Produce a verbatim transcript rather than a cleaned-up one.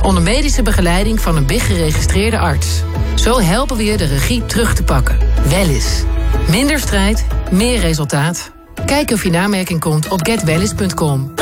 Onder medische begeleiding van een B I G-geregistreerde arts. Zo helpen we je de regie terug te pakken. Wellis. Minder strijd, meer resultaat. Kijk of je in aanmerking komt op get wellis punt com.